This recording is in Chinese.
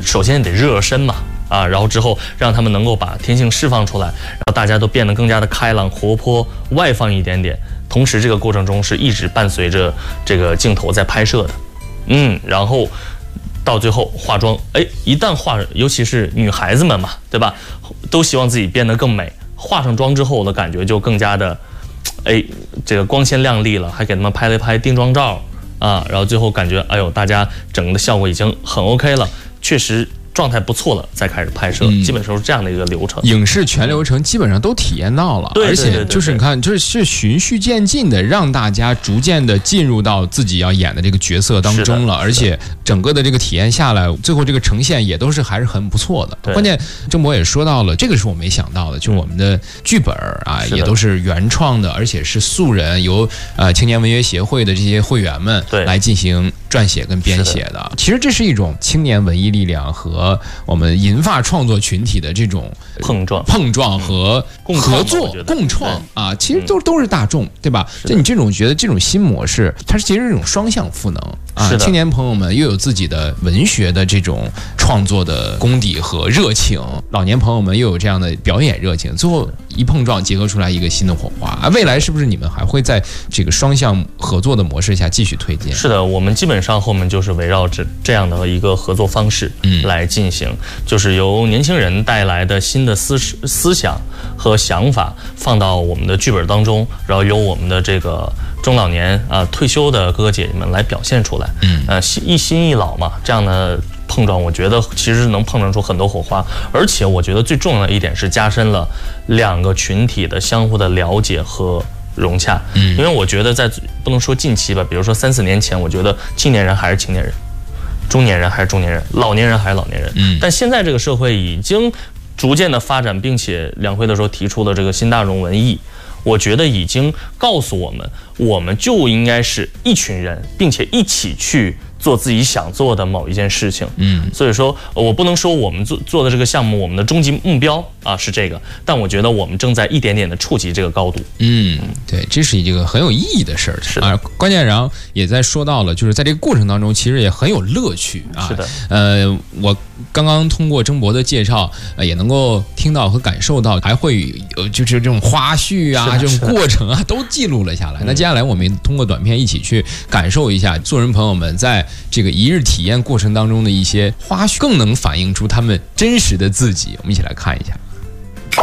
首先得热身嘛，然后之后让他们能够把天性释放出来，然后大家都变得更加的开朗、活泼、外放一点点。同时，这个过程中是一直伴随着这个镜头在拍摄的，然后到最后化妆，一旦尤其是女孩子们嘛，对吧？都希望自己变得更美，化上妆之后的感觉就更加的，这个光鲜亮丽了，还给他们拍了一拍定妆照然后最后感觉，大家整个的效果已经很 OK 了，确实状态不错了，再开始拍摄，基本上是这样的一个流程。 影视全流程基本上都体验到了，而且就是你看，就是循序渐进的，让大家逐渐的进入到自己要演的这个角色当中了，而且整个的这个体验下来，最后这个呈现也都是还是很不错的。关键郑博也说到了，这个是我没想到的，就我们的剧本也都是原创的，而且是素人，由青年文学协会的这些会员们来进行撰写跟编写的。其实这是一种青年文艺力量和我们银发创作群体的这种碰撞和合作共创其实都是大众，对吧？就你这种觉得这种新模式，它其实是一种双向赋能青年朋友们又有自己的文学的这种创作的功底和热情，老年朋友们又有这样的表演热情，最后一碰撞结合出来一个新的火花未来是不是你们还会在这个双向合作的模式下继续推进？ 是的，我们基本上后面就是围绕着这样的一个合作方式来进行，就是由年轻人带来的新的思想和想法放到我们的剧本当中，然后由我们的这个中老年退休的哥哥姐姐们来表现出来。一新一老嘛，这样的碰撞，我觉得其实能碰撞出很多火花，而且我觉得最重要的一点是加深了两个群体的相互的了解和融洽。因为我觉得不能说近期吧，比如说3-4年前，我觉得青年人还是青年人，中年人还是中年人，老年人还是老年人。但现在这个社会已经逐渐的发展，并且两会的时候提出的这个新大众文艺，我觉得已经告诉我们就应该是一群人，并且一起去做自己想做的某一件事情。所以说我不能说我们做的这个项目，我们的终极目标是这个，但我觉得我们正在一点点的触及这个高度。 对，这是一个很有意义的事儿关键然后也在说到了，就是在这个过程当中，其实也很有乐趣是的。 我刚刚通过郑博的介绍，也能够听到和感受到，还会有就是这种花絮这种过程都记录了下来。那接下来我们通过短片一起去感受一下做人朋友们在这个一日体验过程当中的一些花絮，更能反映出他们真实的自己。我们一起来看一下。